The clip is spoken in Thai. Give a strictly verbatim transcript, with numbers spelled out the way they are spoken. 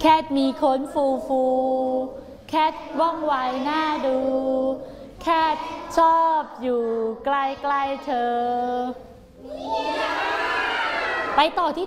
แคทมีขนฟูฟูแคทว่องไวน่าดูแคทชอบอยู่ใกล้ๆเธอไปต่อที่